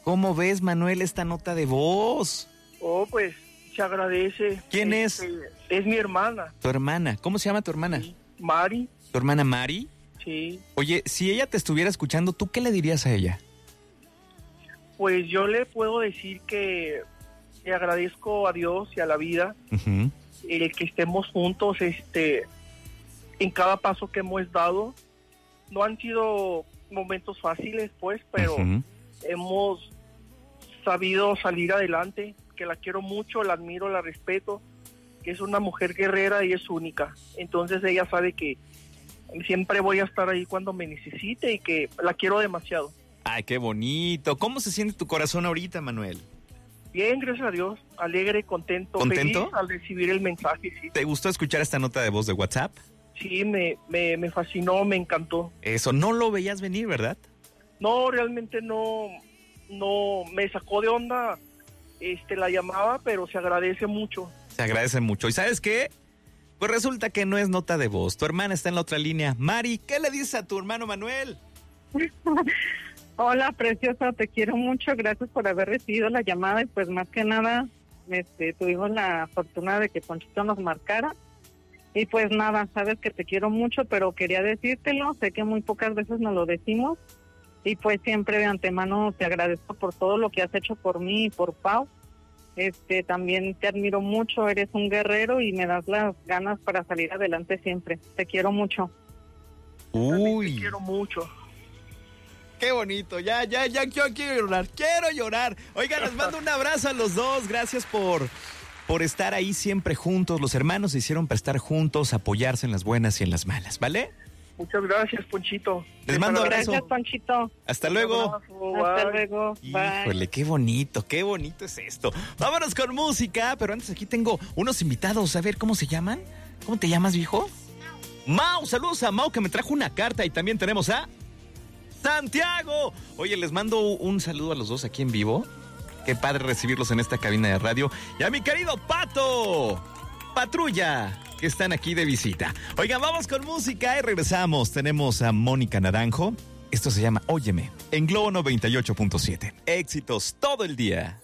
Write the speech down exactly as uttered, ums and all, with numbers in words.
¿Cómo ves, Manuel, esta nota de voz? Oh, pues, se agradece. ¿Quién este, es? Es mi hermana. Tu hermana. ¿Cómo se llama tu hermana? Sí. Mari. ¿Tu hermana Mari? Sí. Oye, si ella te estuviera escuchando, ¿tú qué le dirías a ella? Pues yo le puedo decir que le agradezco a Dios y a la vida uh-huh. el que estemos juntos este, en cada paso que hemos dado. No han sido momentos fáciles, pues, pero uh-huh. hemos sabido salir adelante, que la quiero mucho, la admiro, la respeto, que es una mujer guerrera y es única. Entonces ella sabe que siempre voy a estar ahí cuando me necesite y que la quiero demasiado. Ay, qué bonito. ¿Cómo se siente tu corazón ahorita, Manuel? Bien, gracias a Dios. Alegre, contento, ¿Contento? feliz al recibir el mensaje, sí. ¿Te gustó escuchar esta nota de voz de WhatsApp? Sí, me, me, me fascinó, me encantó. Eso, no lo veías venir, ¿verdad? No, realmente no, no, me sacó de onda este, la llamada, pero se agradece mucho. Se agradece mucho. ¿Y sabes qué? Pues resulta que no es nota de voz. Tu hermana está en la otra línea. Mari, ¿qué le dices a tu hermano Manuel? Hola, preciosa, te quiero mucho. Gracias por haber recibido la llamada y pues más que nada este, tuvimos la fortuna de que Ponchito nos marcara. Y pues nada, sabes que te quiero mucho, pero quería decírtelo. Sé que muy pocas veces nos lo decimos. Y pues siempre de antemano te agradezco por todo lo que has hecho por mí y por Pau. Este, también te admiro mucho, eres un guerrero y me das las ganas para salir adelante siempre. Te quiero mucho. Uy. Te quiero mucho. Qué bonito, ya, ya, ya, yo quiero llorar, quiero llorar. Oigan, les mando un abrazo a los dos, gracias por, por estar ahí siempre juntos. Los hermanos se hicieron para estar juntos, apoyarse en las buenas y en las malas, ¿vale? Muchas gracias, Ponchito. Les mando abrazo. Gracias, Ponchito. Hasta luego. Abrazo, Hasta luego. Bye. Híjole, qué bonito, qué bonito es esto. Vámonos con música, pero antes aquí tengo unos invitados. A ver, ¿cómo se llaman? ¿Cómo te llamas, viejo? Mau. Mau, saludos a Mau que me trajo una carta y también tenemos a Santiago. Oye, les mando un saludo a los dos aquí en vivo. Qué padre recibirlos en esta cabina de radio. Y a mi querido Pato Patrulla, que están aquí de visita. Oigan, vamos con música y regresamos. Tenemos a Mónica Naranjo. Esto se llama Óyeme, en Globo noventa y ocho punto siete. Éxitos todo el día.